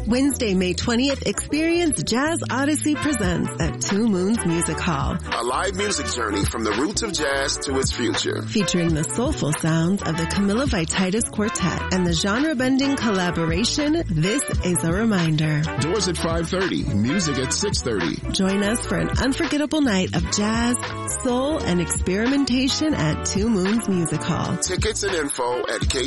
Wednesday, May 20th, experience Jazz Odyssey Presents at Two Moons Music Hall. A live music journey from the roots of jazz to its future. Featuring the soulful sounds of the Camilla Vititis Quartet and the genre-bending collaboration, This Is a Reminder. Doors at 5:30, music at 6:30. Join us for an unforgettable night of jazz, soul, and experimentation at Two Moons Music Hall. Tickets and info at